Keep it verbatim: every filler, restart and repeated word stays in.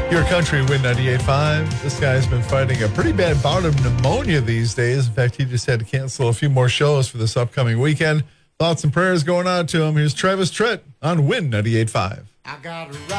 Your country, Win ninety-eight point five. This guy's been fighting a pretty bad bout of pneumonia these days. In fact, he just had to cancel a few more shows for this upcoming weekend. Thoughts and prayers going out to him. Here's Travis Tritt on Win ninety-eight point five. I got